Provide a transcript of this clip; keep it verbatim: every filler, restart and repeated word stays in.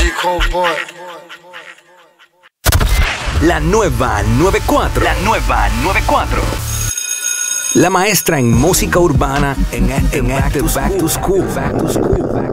La nueva noventa y cuatro. La nueva noventa y cuatro. La maestra en música urbana en, en Active Back to School. Back to School.